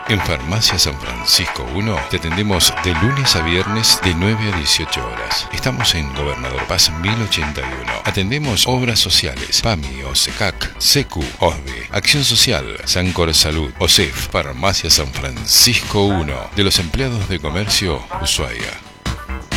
En Farmacia San Francisco 1 te atendemos de lunes a viernes de 9 a 18 horas. Estamos en Gobernador Paz 1081. Atendemos obras sociales, PAMI, OSECAC, SECU, OSBE, Acción Social, Sancor Salud, OSEF. Farmacia San Francisco 1, de los empleados de comercio, Ushuaia.